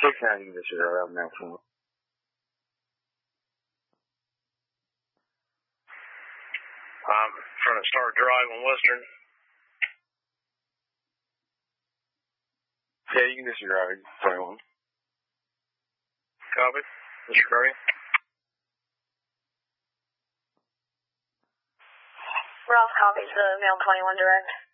69 you can disregard. I'm now from. Trying to start drive on Western. Yeah, you can disregard 21. Copy. Disregarding. Ralph copies the mail 21 direct.